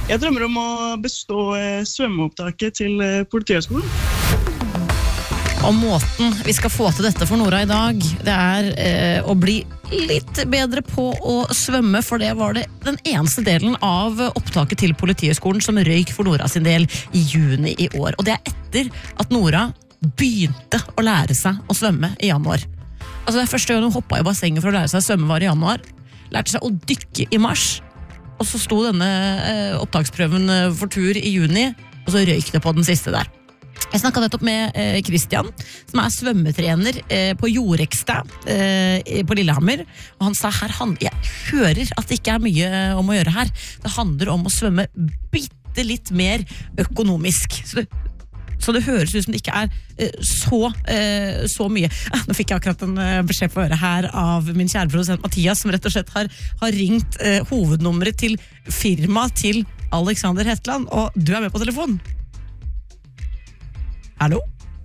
Jeg drømmer om å bestå svømmeopptaket til Politihøgskolen. Og måten vi skal få til dette for Nora i dag, det å bli litt bedre på å svømme, for det var det den eneste delen av opptaket til Politihøgskolen som røyk for Nora sin del i juni i år. Og det etter at Nora begynte å lære seg å svømme i januar. Altså det første gang hun hoppet i bassenget for å lære seg å svømme var i januar, lærte seg å dykke i mars, og så sto denne opptaksprøven for tur i juni, og så røyk det på den siste der. Jeg snakket nettopp med Christian, som svømmetrener på Jorekstad på Lillehammer, og han sa jeg hører at det ikke mye om å gjøre her. Det handler om å svømme bitte litt mer økonomisk. Så det høres ut som det ikke så mye. Nå fikk jeg akkurat en beskjed på øret her av min kjære produsent Mathias, som rett og slett har ringt hovednummeret til firma til Alexander Hetland, og du med på telefon. Hallo?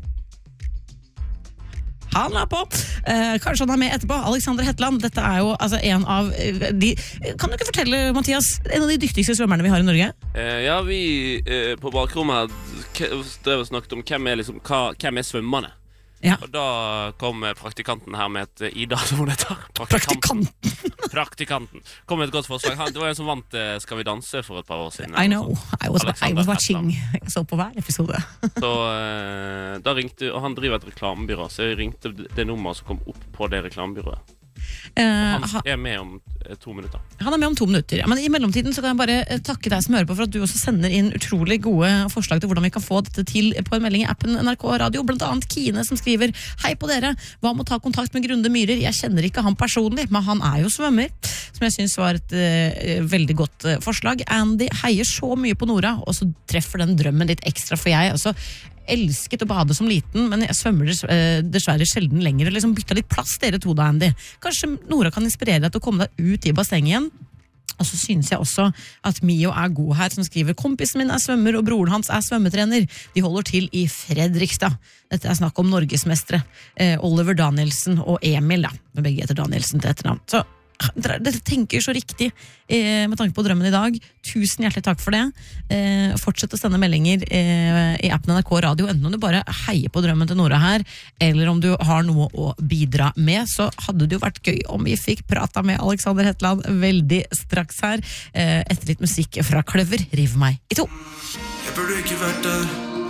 Han på. Kanskje han med etterpå. Alexander Hetland, dette jo altså en av de... Kan du ikke fortelle, Mathias, en av de dyktigste svømmerne vi har i Norge? Ja, vi på bakrommet drev og snakket om hvem svømmerne. Ja. Og da kom praktikanten her med et Ida, som hun heter. Praktikanten. Kom med et godt forslag. Det var en som vant Skal vi danse for et par år siden. I know. I was watching. Jeg så på hver episode. Så da ringte, og han driver et reklamebyrå, så jeg ringte det nummeret som kom opp på det reklamebyrået. Han med om 2 minutter. Han med om 2 minutter. Ja, men i mellomtiden så kan jeg bare takke deg som hører på for at du også sender inn utrolig gode forslag til hvordan vi kan få dette til på en melding i appen NRK Radio. Blant annet Kine som skriver: Hei på dere, hva med å ta kontakt med Grunde Myhrer? Jeg kjenner ikke han personlig, men han jo svømmer. Som jeg synes var et veldig godt forslag. Andy heier så mye på Nora, og så treffer den drømmen litt ekstra, for jeg elsket å bade som liten, men jeg svømmer dessverre sjelden lenger. Liksom bytta litt plass dere to da, Andy. Kanskje Nora kan inspirere deg til å komme deg ut i bassenget igjen. Og så synes jeg også at Mio god her, som skriver: Kompisen min svømmer, og broren hans svømmetrener. De holder til i Fredrikstad. Dette snakk om norgesmestere. Oliver Danielsen og Emil, da. Begge heter Danielsen til etternavn. Så dere tenker så riktig med tanke på drømmen i dag. Tusen hjertelig takk for det. Fortsett å sende meldinger i appen NRK Radio, enten om du bare heier på drømmen til Nora her, eller om du har noe å bidra med. Så hadde det jo vært gøy om vi fikk prata med Alexander Hetland veldig straks her, etter litt musikk fra Kløver. Riv meg i to. Jeg burde ikke vært der.